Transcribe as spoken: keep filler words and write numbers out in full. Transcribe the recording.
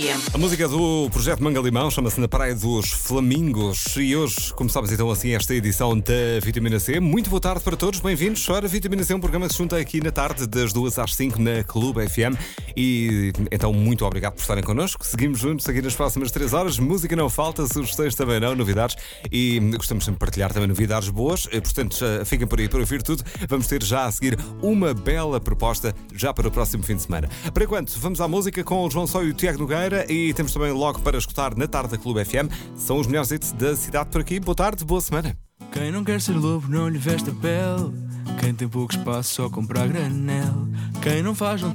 A música do Projeto Manga Limão chama-se Na Praia dos Flamingos e hoje começamos então assim esta edição da Vitamina C. Muito boa tarde para todos, bem-vindos. Ora, Vitamina C é um programa que se junta aqui na tarde das duas às cinco na Clube F M e então muito obrigado por estarem connosco. Seguimos juntos aqui nas próximas três horas. Música não falta, sugestões também não, novidades e gostamos sempre de partilhar também novidades boas. Portanto, fiquem por aí para ouvir tudo. Vamos ter já a seguir uma bela proposta já para o próximo fim de semana. Por enquanto, vamos à música com o João Só e o Tiago Nogueira. E temos também logo para escutar na tarde da Clube F M. São os melhores hits da cidade por aqui. Boa tarde, boa semana. Quem não quer ser lobo não lhe veste a pele. Quem tem pouco espaço só compra a granel. Quem não faz não